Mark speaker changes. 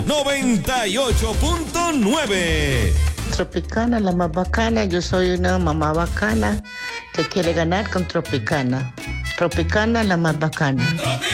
Speaker 1: 98.9.
Speaker 2: Tropicana, la más bacana. Yo soy una mamá bacana que quiere ganar con Tropicana. Tropicana, la más bacana.